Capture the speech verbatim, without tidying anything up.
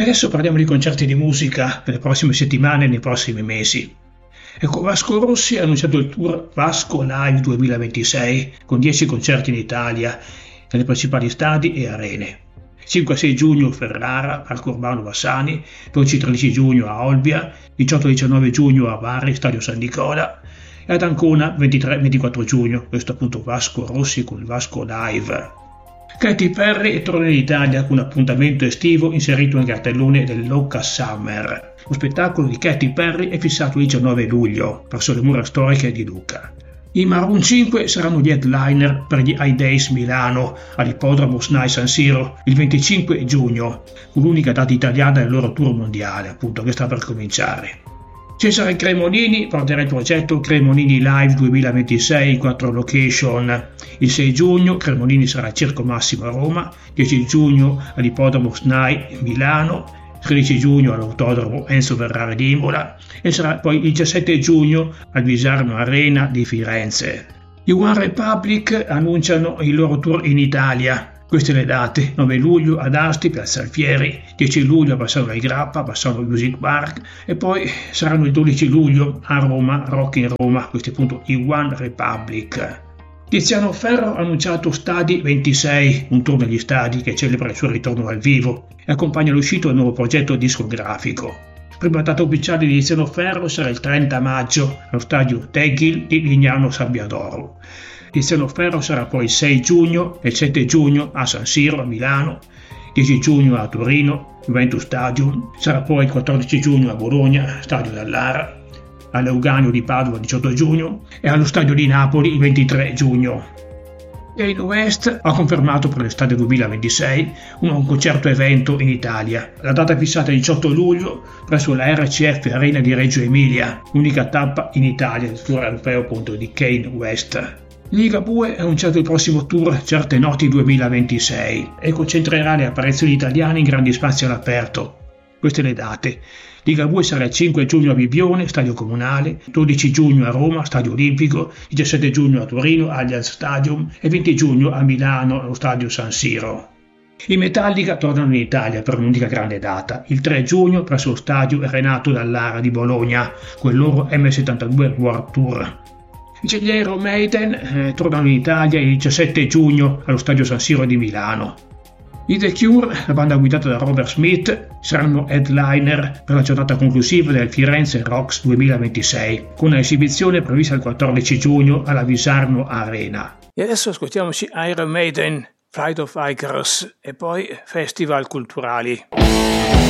E adesso parliamo di concerti di musica per le prossime settimane e nei prossimi mesi. Ecco, Vasco Rossi ha annunciato il tour Vasco Live duemilaventisei con dieci concerti in Italia, nelle principali stadi e arene. cinque sei giugno Ferrara, Parco Urbano Bassani, dodici tredici giugno a Olbia, diciotto diciannove giugno a Bari, Stadio San Nicola, e ad Ancona ventitré ventiquattro giugno, questo appunto Vasco Rossi con il Vasco Live. Katy Perry torna in Italia con un appuntamento estivo inserito nel cartellone del Loca Summer. Lo spettacolo di Katy Perry è fissato il diciannove luglio, presso le mura storiche di Lucca. I Maroon cinque saranno gli headliner per gli I Days Milano all'Ippodromo S N A I San Siro il venticinque giugno, con l'unica data italiana del loro tour mondiale, appunto, che sta per cominciare. Cesare Cremonini porterà il progetto Cremonini Live duemilaventisei in quattro location. Il sei giugno Cremonini sarà al Circo Massimo a Roma, dieci giugno all'Ippodromo S N A I Milano, tredici giugno all'Autodromo Enzo Ferrari di Imola e sarà poi il diciassette giugno al Visarno Arena di Firenze. I One Republic annunciano il loro tour in Italia. Queste le date: nove luglio ad Asti, Piazza Alfieri, dieci luglio a Bassano del Grappa, Bassano Music Park e poi saranno il dodici luglio a Roma, Rock in Roma, questi appunto i One Republic. Tiziano Ferro ha annunciato Stadi ventisei, un tour degli stadi che celebra il suo ritorno dal vivo e accompagna l'uscita del nuovo progetto discografico. Prima data ufficiale di Tiziano Ferro sarà il trenta maggio allo stadio Tegil di Lignano Sabbiadoro. Tiziano Ferro sarà poi il sei giugno e il sette giugno a San Siro a Milano, dieci giugno a Torino, Juventus Stadium, sarà poi il quattordici giugno a Bologna, Stadio Dallara, all'Euganeo di Padova il diciotto giugno e allo Stadio di Napoli il ventitré giugno. Kanye West ha confermato per l'estate duemilaventisei un concerto evento in Italia. La data è fissata il diciotto luglio presso la R C F Arena di Reggio Emilia, unica tappa in Italia del tour europeo appunto di Kanye West. Ligabue ha annunciato il prossimo tour Certe Noti duemilaventisei e concentrerà le apparizioni italiane in grandi spazi all'aperto. Queste le date: Ligabue sarà il cinque giugno a Bibione, Stadio Comunale, dodici giugno a Roma, Stadio Olimpico, diciassette giugno a Torino, Allianz Stadium e venti giugno a Milano, allo Stadio San Siro. I Metallica tornano in Italia per un'unica grande data, il tre giugno presso lo Stadio Renato Dallara di Bologna, con il loro M settantadue World Tour. Gli Iron Maiden eh, tornano in Italia il diciassette giugno allo Stadio San Siro di Milano. I The Cure, la banda guidata da Robert Smith, saranno headliner per la giornata conclusiva del Firenze Rocks duemilaventisei, con un'esibizione prevista il quattordici giugno alla Visarno Arena. E adesso ascoltiamoci Iron Maiden, Flight of Icarus e poi festival culturali.